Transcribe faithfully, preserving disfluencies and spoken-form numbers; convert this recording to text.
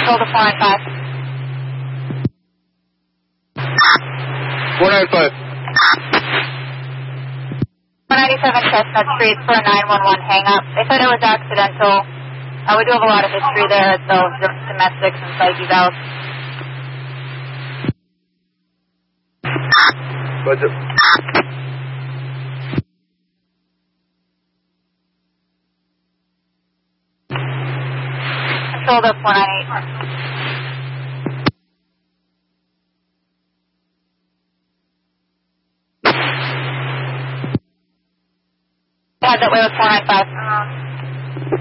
Control to four nine five. four nine five. one ninety-seven Chestnut Street for a nine one one hang-up. They said it was accidental. Uh, we do have a lot of history there, so domestics and psyche valves. Roger. Control to four nine eight. Had that way with four nine five.